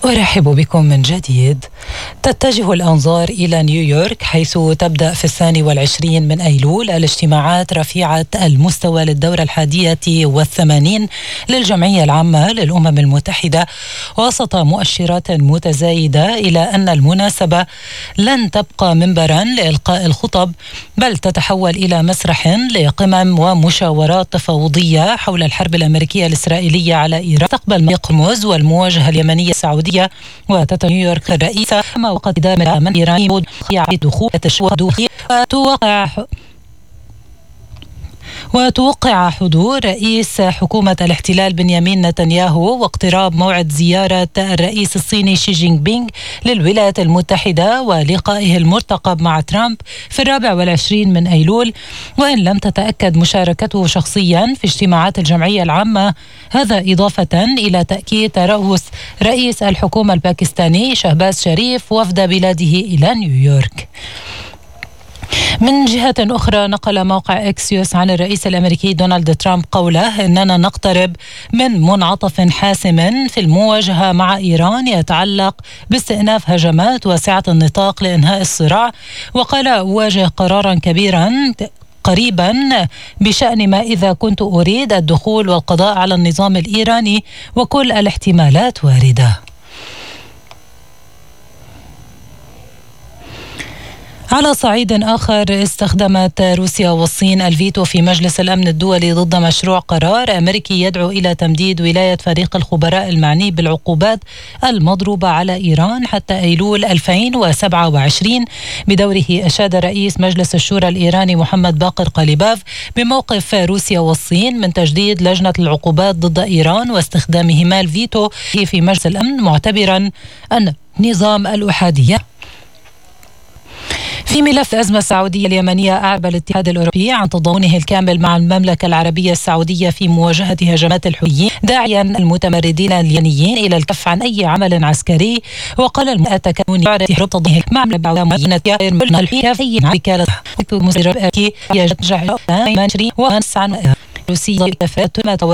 أرحب بكم من جديد. تتجه الأنظار إلى نيويورك، حيث تبدأ في 22 من أيلول الاجتماعات رفيعة المستوى للدورة 81 للجمعية العامة للأمم المتحدة، وسط مؤشرات متزايدة إلى أن المناسبة لن تبقى منبرا لإلقاء الخطب، بل تتحول إلى مسرح لقمم ومشاورات تفاوضية حول الحرب الأمريكية الإسرائيلية على إيران، مستقبل قرمز والمواجهة اليمنية السعودية. وتتم نيويورك الرئيسة وقد دامت من إيران دخول وتوقع حضور رئيس حكومة الاحتلال بنيامين نتنياهو واقتراب موعد زيارة الرئيس الصيني شي جين بينغ للولايات المتحدة ولقائه المرتقب مع ترامب في 24 من أيلول، وإن لم تتأكد مشاركته شخصيا في اجتماعات الجمعية العامة، هذا إضافة إلى تأكيد ترأس رئيس الحكومة الباكستاني شهباز شريف وفد بلاده إلى نيويورك. من جهة أخرى، نقل موقع إكسيوس عن الرئيس الأمريكي دونالد ترامب قوله: إننا نقترب من منعطف حاسم في المواجهة مع إيران يتعلق باستئناف هجمات واسعة النطاق لإنهاء الصراع، وقال: أواجه قرارا كبيرا قريبا بشأن ما إذا كنت أريد الدخول والقضاء على النظام الإيراني، وكل الاحتمالات واردة. على صعيد آخر، استخدمت روسيا والصين الفيتو في مجلس الأمن الدولي ضد مشروع قرار أمريكي يدعو إلى تمديد ولاية فريق الخبراء المعني بالعقوبات المضروبة على إيران حتى أيلول 2027. بدوره أشاد رئيس مجلس الشورى الإيراني محمد باقر قليباف بموقف روسيا والصين من تجديد لجنة العقوبات ضد إيران واستخدامهما الفيتو في مجلس الأمن، معتبرا أن نظام الأحادية. في ملف الأزمة السعودية اليمنية، أعرب الاتحاد الأوروبي عن تضامنه الكامل مع المملكة العربية السعودية في مواجهة هجمات الحوثيين، داعيا المتمردين اليمنيين إلى الكف عن أي عمل عسكري. وقال المتكلم يعرف حرب تضامنه مع مدينة الحوثيين في وكالة مصدر